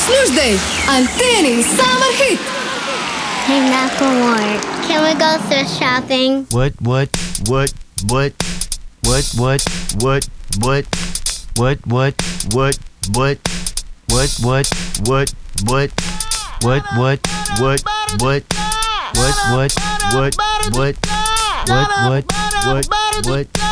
Služdej, Anteni Summer Hit. Hey, Macklemore, can we go thrift shopping? What? What?